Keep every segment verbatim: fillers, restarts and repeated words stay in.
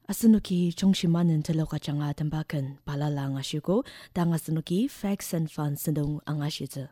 Asunuki chongshimanden teloka changa tambakan palala ngashugo dang asunuki facts and fun sendong angashize.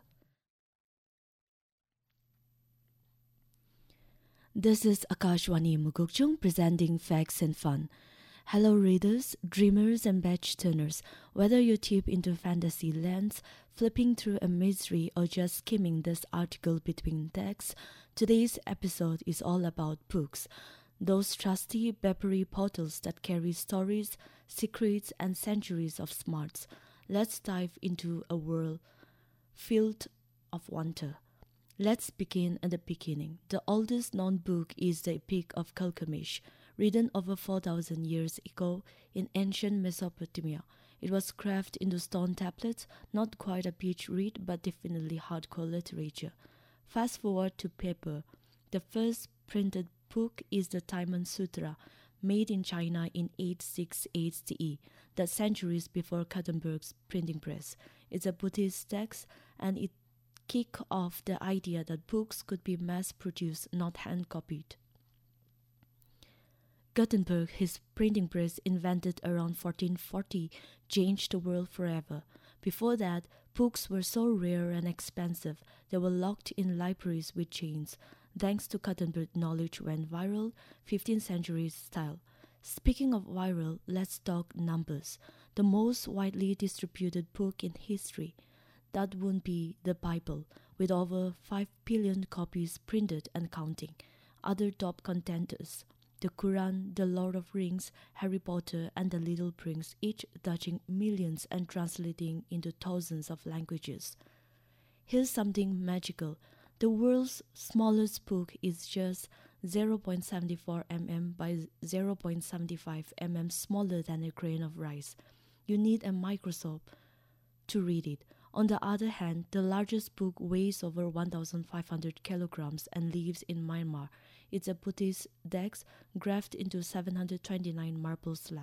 This is Akashwani Mugukchung presenting Facts and Fun. Hello readers, dreamers and badge turners, whether you tip into fantasy lands, flipping through a mystery or just skimming this article between texts, today's episode is all about books. Those trusty Beppery portals that carry stories, secrets, and centuries of smarts. Let's dive into a world filled of wonder. Let's begin at the beginning. The oldest known book is the Epic of Gilgamesh, written over four thousand years ago in ancient Mesopotamia. It was carved into stone tablets, not quite a page read, but definitely hardcore literature. Fast forward to paper. The first printed book is the Timon Sutra, made in China in eight sixty-eight C E, that's centuries before Gutenberg's printing press. It's a Buddhist text, and it kicked off the idea that books could be mass-produced, not hand-copied. Gutenberg, his printing press invented around fourteen forty, changed the world forever. Before that, books were so rare and expensive, they were locked in libraries with chains. Thanks to Gutenberg, knowledge went viral, fifteenth century style. Speaking of viral, let's talk numbers. The most widely distributed book in history. That wouldn't be the Bible, with over five billion copies printed and counting. Other top contenders, the Quran, The Lord of Rings, Harry Potter, and The Little Prince, each touching millions and translating into thousands of languages. Here's something magical. The world's smallest book is just zero point seven four millimeters by zero point seven five millimeters smaller than a grain of rice. You need a microscope to read it. On the other hand, the largest book weighs over one thousand five hundred kilograms and lives in Myanmar. It's a Buddhist text carved into seven hundred twenty-nine marble slabs.